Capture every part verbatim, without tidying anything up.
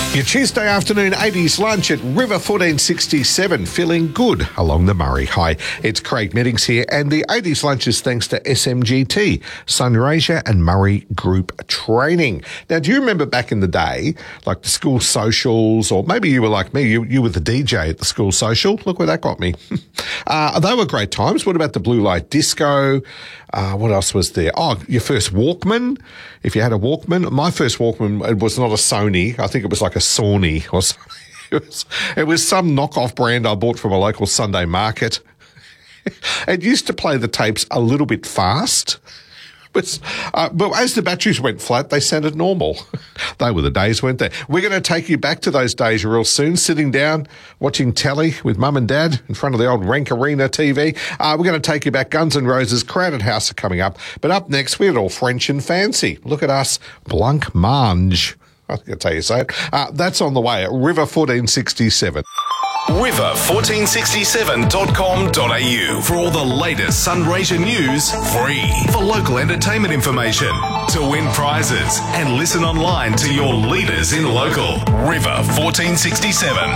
Your Tuesday afternoon eighties lunch at River fourteen sixty-seven, feeling good along the Murray. Hi, it's Craig Meddings here, and the eighties lunch is thanks to S M G T, Sunraysia and Murray Group Training. Now, do you remember back in the day, like the school socials, or maybe you were like me, you, you were the D J at the school social? Look where that got me. uh, they were great times. What about the blue light disco? Uh, what else was there? Oh, your first Walkman, if you had a Walkman. My first Walkman, it was not a Sony. I think it was like a Sony or something. It was, it was some knockoff brand I bought from a local Sunday market. It used to play the tapes a little bit fast. But, uh, but as the batteries went flat, they sounded normal. They were the days, weren't they? We're going to take you back to those days real soon, sitting down, watching telly with mum and dad in front of the old Rank Arena T V. Uh, we're going to take you back. Guns N' Roses, Crowded House are coming up. But up next, we're all French and fancy. Look at us, Blanc Mange. I think that's how you say it. Uh, that's on the way at River fourteen sixty-seven. river fourteen sixty-seven dot com dot a u for all the latest Sunraysia news, free. For local entertainment information, to win prizes, and listen online to your leaders in local. River fourteen sixty-seven.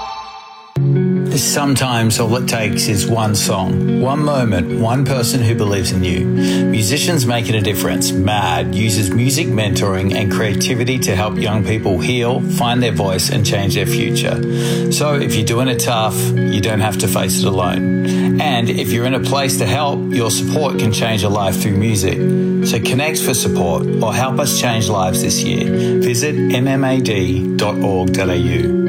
Sometimes all it takes is one song, one moment, one person who believes in you. Musicians Making a Difference, MAD, uses music mentoring and creativity to help young people heal, find their voice and change their future. So if you're doing it tough, you don't have to face it alone. And if you're in a place to help, your support can change a life through music. So connect for support or help us change lives this year. Visit m m a d dot org dot a u.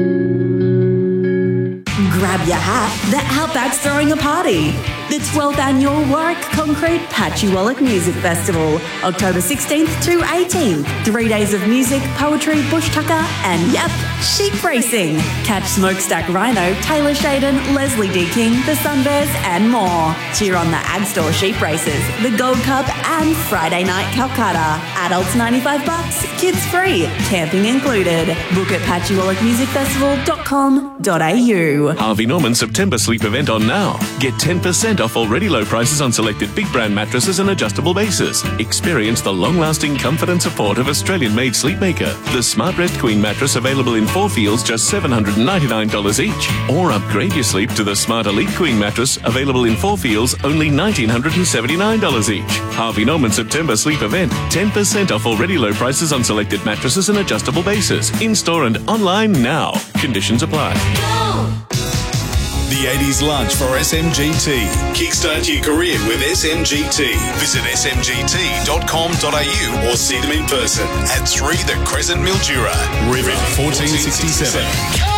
Grab your hat, the Outback's throwing a party. The twelfth Annual Warwick Concrete Patchywallop Music Festival, October sixteenth to eighteenth. Three days of music, poetry, bush tucker, and yep, sheep racing. Catch Smokestack Rhino, Taylor Shaden, Leslie D. King, the Sunbears, and more. Cheer on the Ag Store sheep races, the Gold Cup, and Friday Night Calcutta. Adults ninety-five bucks, kids free, camping included. Book at patchywallop music festival dot com dot a u. Harvey Norman September sleep event on now. Get ten percent off already low prices on selected big brand mattresses and adjustable bases. Experience the long-lasting comfort and support of Australian-made Sleepmaker. The Smart Rest Queen mattress available in four feels just seven hundred ninety-nine dollars each. Or upgrade your sleep to the Smart Elite Queen mattress available in four feels only one thousand nine hundred seventy-nine dollars each. Harvey Norman September sleep event. ten percent off already low prices on selected mattresses and adjustable bases. In-store and online now. Conditions apply. The eighties lunch for S M G T. Kickstart your career with S M G T. Visit s m g t dot com dot a u or see them in person at three The Crescent, Mildura. River fourteen sixty-seven.